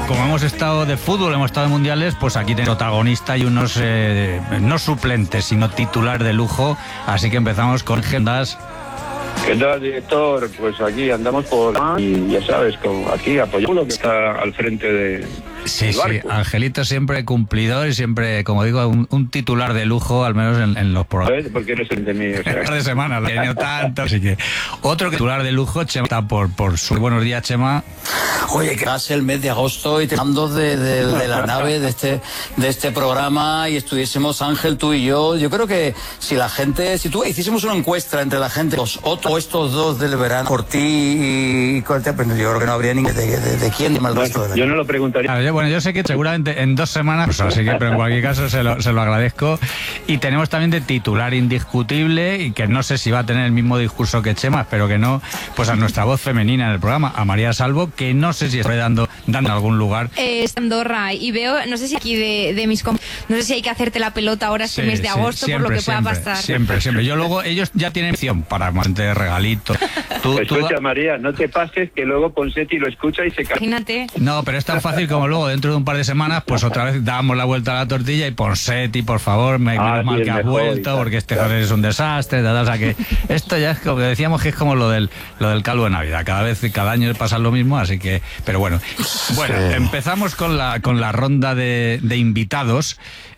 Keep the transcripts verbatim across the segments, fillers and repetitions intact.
como hemos estado de fútbol, hemos estado de mundiales, pues aquí tenemos protagonista y unos eh, no suplentes, sino titular de lujo. Así que empezamos con Gendas. ¿Qué tal, director? Pues aquí andamos por... Y ya sabes, con aquí apoyamos lo que está al frente de... Sí, sí, Angelito siempre cumplidor y siempre, como digo, un, un titular de lujo, al menos en, en los programas. Porque eres el de mí, o sea. Un par de semanas, lo he tenido tanto, así que... Otro titular de lujo, Chema, está por, por su... Buenos días, Chema. Oye, que hace el mes de agosto y te mando de, de, de la nave de este, de este programa y estuviésemos, Ángel, tú y yo. Yo creo que si la gente, si tú hiciésemos una encuesta entre la gente, los otros, o estos dos del verano, por ti y Corte, pues yo creo que no habría ni de, de, de, de quién ni más el resto de la... Yo no lo preguntaría. Claro, yo, bueno, yo sé que seguramente en dos semanas, pues, así que, pero en cualquier caso se lo, se lo agradezco. Y tenemos también de titular indiscutible, y que no sé si va a tener el mismo discurso que Chema, espero que no, pues a nuestra voz femenina en el programa, a María Salvo, que no sé si estoy dando, dando algún lugar. Eh, es Andorra, y veo, no sé si aquí de, de mis... No sé si hay que hacerte la pelota ahora este sí, mes de sí, agosto, siempre, por lo que siempre, pueda pasar. Siempre, siempre. Yo luego, ellos ya tienen opción para mantener regalitos. Tú, Escucha, tú... María, no te pases, que luego Ponseti lo escucha y se cae. Imagínate. No, pero es tan fácil como luego, dentro de un par de semanas, pues otra vez damos la vuelta a la tortilla y Ponseti, por favor, me ah, menos mal sí, que has vuelto, porque este claro. es un desastre, tal, o sea que esto ya es como que decíamos que es como lo del lo del calvo de Navidad, cada vez, cada año pasa lo mismo, así que, pero bueno. Bueno, sí. Empezamos con la con la ronda de, de invitados.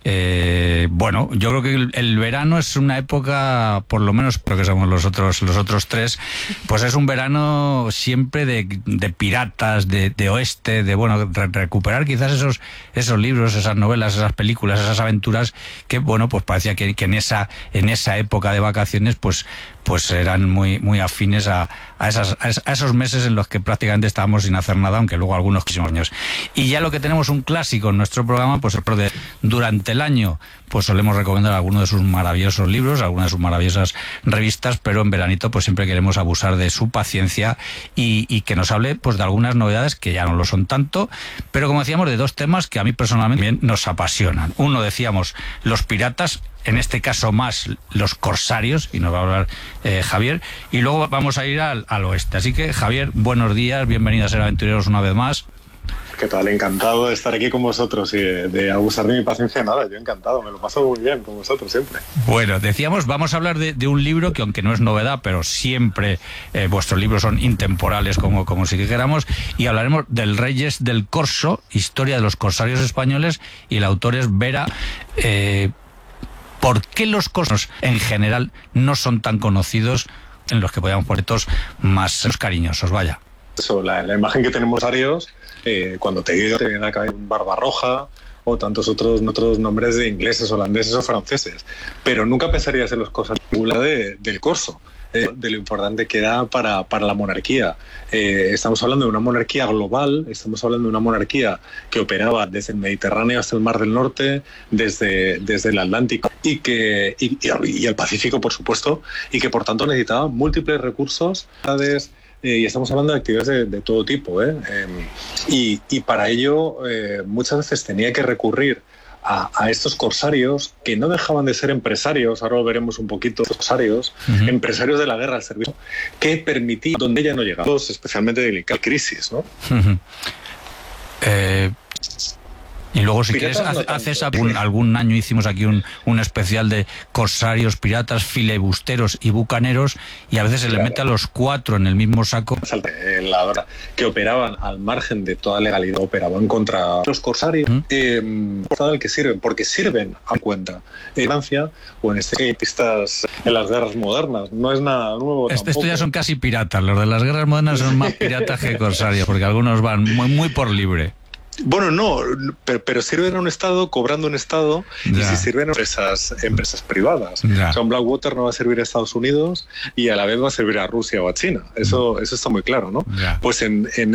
Eh, bueno, yo creo que el, el verano es una época, por lo menos porque somos los otros los otros tres, pues es un verano siempre de, de piratas, de, de oeste, de bueno, re, recuperar quizás esos esos libros, esas novelas, esas películas, esas aventuras que bueno, pues parecía que, que en esa en esa época de vacaciones pues pues eran muy muy afines a, a, esas, a esos meses en los que prácticamente estábamos sin hacer nada, aunque luego algunos quisimos años. Y ya lo que tenemos un clásico en nuestro programa, pues de, durante el año pues solemos recomendar algunos de sus maravillosos libros, algunas de sus maravillosas revistas, pero en veranito pues siempre queremos abusar de su paciencia y, y que nos hable pues de algunas novedades que ya no lo son tanto, pero como decíamos, de dos temas que a mí personalmente también nos apasionan. Uno, decíamos, los piratas, en este caso más los corsarios, y nos va a hablar eh, Javier, y luego vamos a ir al, al oeste. Así que, Javier, buenos días, bienvenido a Ser Aventureros una vez más. ¿Qué tal? Encantado de estar aquí con vosotros y de, de abusar de mi paciencia. Nada, yo encantado, me lo paso muy bien con vosotros siempre. Bueno, decíamos, vamos a hablar de, de un libro que, aunque no es novedad, pero siempre eh, vuestros libros son intemporales, como, como si dijéramos, y hablaremos del Reyes del Corso, historia de los corsarios españoles, y el autor es Vera. Eh, ¿Por qué los corsarios en general no son tan conocidos, en los que podíamos poner todos más cariñosos? Vaya. Eso, la, la imagen que tenemos arios, eh, cuando te digo, te viene a caer un Barbarroja o tantos otros, otros nombres de ingleses, holandeses o franceses, pero nunca pensarías en los corsarios de, del corso, eh, de lo importante que era para, para la monarquía. Eh, estamos hablando de una monarquía global, estamos hablando de una monarquía que operaba desde el Mediterráneo hasta el Mar del Norte, desde, desde el Atlántico y, que, y, y el Pacífico, por supuesto, y que por tanto necesitaba múltiples recursos, Eh, y estamos hablando de actividades de, de todo tipo, ¿eh? Eh, y, y para ello eh, muchas veces tenía que recurrir a, a estos corsarios que no dejaban de ser empresarios, ahora lo veremos un poquito, corsarios, uh-huh. empresarios de la guerra al servicio, que permitían, donde ya no llegamos, especialmente delicada crisis, ¿no? Uh-huh. Eh... Y luego, si quieres, no haces algún, algún año hicimos aquí un, un especial de corsarios, piratas, filibusteros y bucaneros, y a veces se claro. le mete a los cuatro en el mismo saco. La hora que operaban al margen de toda legalidad, operaban contra los corsarios, ¿Mm? eh, el que sirven, porque sirven a cuenta en Francia o en este pistas en las guerras modernas. No es nada nuevo. Este, estos ya son casi piratas. Los de las guerras modernas son más piratas que corsarios, porque algunos van muy, muy por libre. Bueno, no, pero, pero sirven a un Estado cobrando un Estado ya. Y si sirven a empresas, empresas privadas. Ya. O sea, un Blackwater no va a servir a Estados Unidos y a la vez va a servir a Rusia o a China. Eso, eso está muy claro, ¿no? Ya. Pues en, en